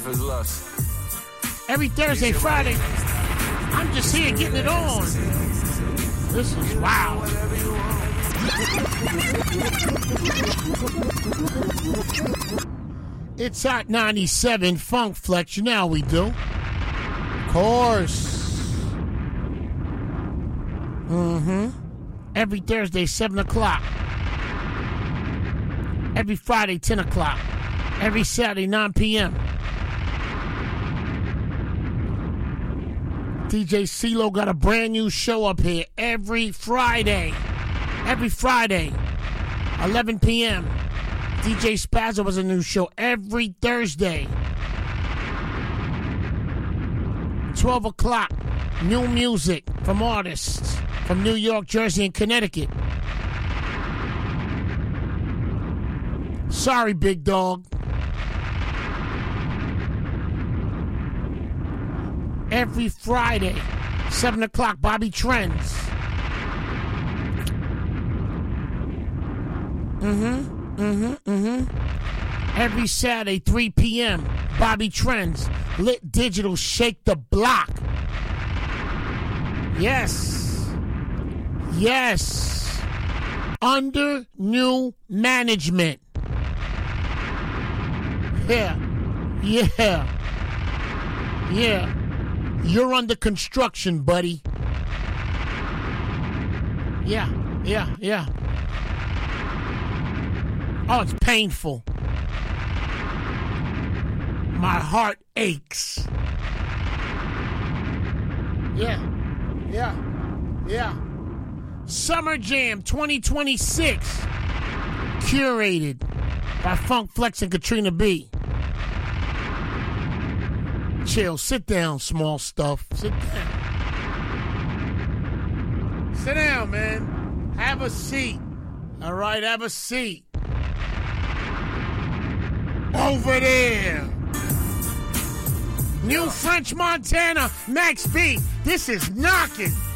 is lust. Every Thursday, Friday, I'm just here getting it on. This is wow. It's Hot 97 Funk Flex. You know how we do. Of course. Every Thursday, 7 o'clock. Every Friday, 10 o'clock. Every Saturday, 9 p.m. DJ CeeLo got a brand new show up here every Friday. Every Friday, 11 p.m. DJ Spazzo has a new show every Thursday. 12 o'clock, new music from artists from New York, Jersey, and Connecticut. Sorry, big dog. Every Friday, 7 o'clock, Bobby Trends. Every Saturday, 3 p.m., Bobby Trends. Lit Digital, Shake the Block. Yes. Yes. Under new management. Yeah. You're under construction, buddy. Yeah. Oh, it's painful. My heart aches. Yeah. Summer Jam 2026. Curated by Funk Flex and Katrina B. Chill. Sit down, small stuff. Sit down. Sit down, man. Have a seat. All right, have a seat. Over there. New French Montana, Max B. This is knocking.